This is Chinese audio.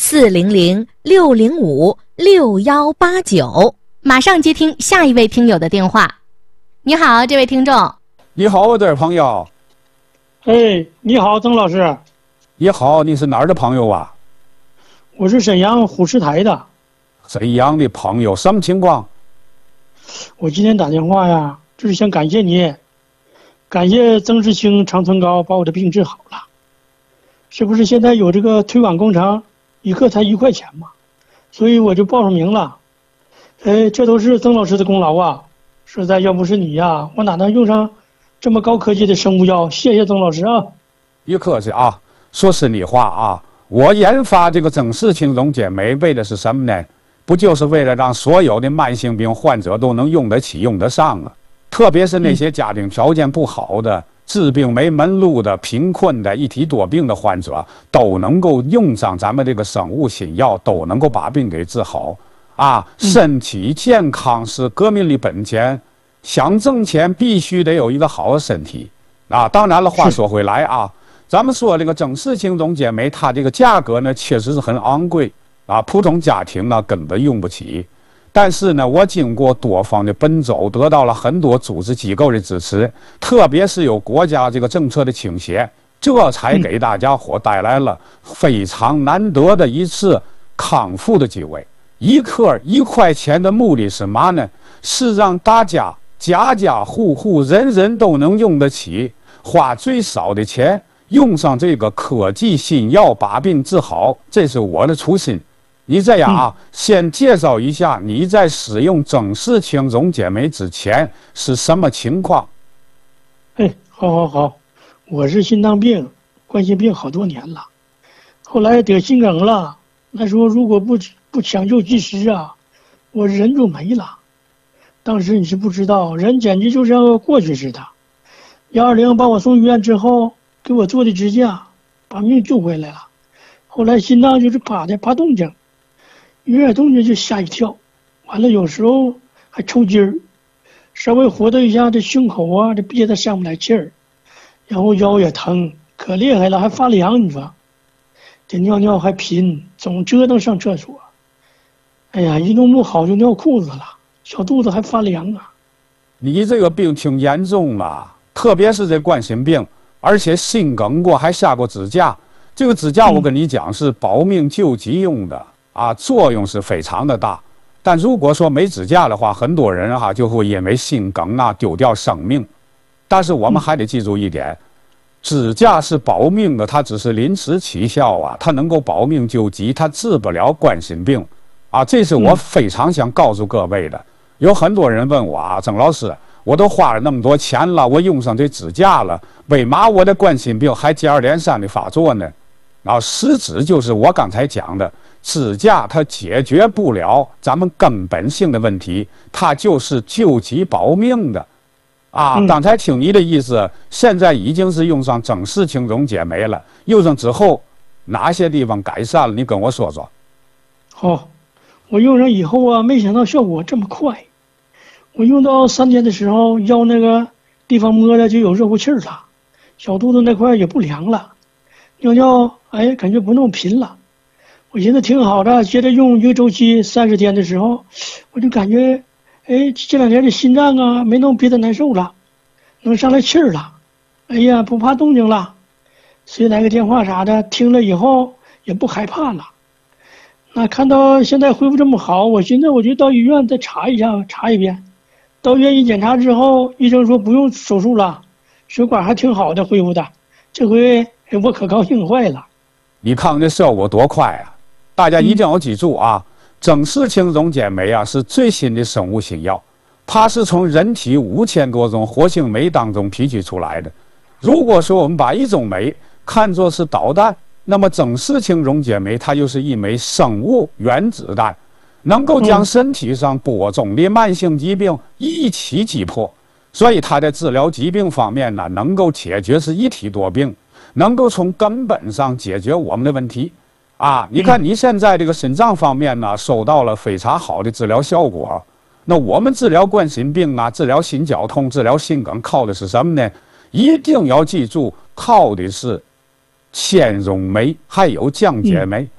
400-605-6189。马上接听下一位听友的电话。你好，这位听众。 你好，我的朋友。 哎，你好，曾老师。 你好，你是哪儿的朋友啊？ 我是沈阳虎石台的。 沈阳的朋友，什么情况？ 我今天打电话呀，就是想感谢你，感谢曾世清、长春高把我的病治好了。是不是现在有这个推广工程，一克才1块钱嘛？所以我就报上名了。哎，这都是曾老师的功劳啊！实在要不是你呀，我哪能用上这么高科技的生物药？谢谢曾老师啊！ 别客气啊，说实你话啊，我研发这个曾氏青龙解酶为的是什么呢？不就是为了让所有的慢性病患者都能用得起、用得上啊？特别是那些家庭条件不好的、治病没门路的、贫困的、一体多病的患者，都能够用上咱们这个生物新药，都能够把病给治好啊！身体健康是革命的本钱，想挣钱必须得有一个好的身体啊！当然了，话说回来啊，咱们说这个曾氏青龙解酶，它这个价格呢确实是很昂贵啊，普通家庭呢根本用不起。但是呢，我经过多方的奔走，得到了很多组织机构的支持，特别是有国家这个政策的倾斜，这才给大家伙带来了非常难得的一次康复的机会。一克1块钱的目的是嘛呢？是让大家家家户户人人都能用得起，花最少的钱用上这个科技新药把病治好，这是我的初心。你这样啊，先介绍一下你在使用曾氏青龙解酶之前是什么情况？ 哎，好，我是心脏病、冠心病好多年了，后来得心梗了。那时候如果不抢救及时啊，我人就没了。当时你是不知道，人简直就像要过去似的。120把我送医院之后，给我做的支架，把命救回来了。后来心脏就是怕动静。有点动静就吓一跳，完了有时候还抽筋儿，稍微活动一下这胸口啊，这憋得上不来气儿，然后腰也疼，可厉害了，还发凉，你说，这尿尿还频，总折腾上厕所，哎呀，一弄不好就尿裤子了，小肚子还发凉啊。 你这个病挺严重了，特别是这冠心病，而且心梗过，还下过支架。这个支架我跟你讲是保命救急用的。啊，作用是非常的大，但如果说没支架的话，很多人就会因为心梗丢掉生命。但是我们还得记住一点，支架是保命的，它只是临时起效啊，它能够保命救急，它治不了冠心病啊。这是我非常想告诉各位的。有很多人问我啊，曾老师，我都花了那么多钱了，我用上这支架了，为嘛我的冠心病还接二连三的发作呢？实质就是我刚才讲的，支架它解决不了咱们根本性的问题，它就是救急保命的啊。刚才听你的意思，现在已经是用上曾氏青龙解酶了，用上之后哪些地方改善了？你跟我说说。 好，我用上以后啊，没想到效果这么快。我用到3天的时候，腰那个地方摸着就有热乎气儿了，小肚子那块也不凉了，尿尿哎感觉不那么频了。我寻思挺好的，接着用1个周期30天的时候，我就感觉哎这2天的心脏啊没那么憋得难受了，能上来气儿了，哎呀不怕动静了，谁来个电话啥的听了以后也不害怕了。那看到现在恢复这么好，我寻思我就到医院再查一遍。到医院一检查之后，医生说不用手术了，血管还挺好的，恢复的。这回我可高兴坏了。 你看这效果多快啊！大家一定要记住啊，曾氏青龙解酶啊是最新的生物新药，它是从人体5000多种活性酶当中提取出来的。如果说我们把一种酶看作是导弹，那么曾氏青龙解酶它就是一枚生物原子弹，能够将身体上多种的慢性疾病一起击破。所以它在治疗疾病方面呢，能够解决是一体多病，能够从根本上解决我们的问题啊。你看你现在这个心脏方面呢，收到了非常好的治疗效果。那我们治疗冠心病啊，治疗心绞痛，治疗心梗，靠的是什么呢？一定要记住，靠的是纤溶酶还有降解酶。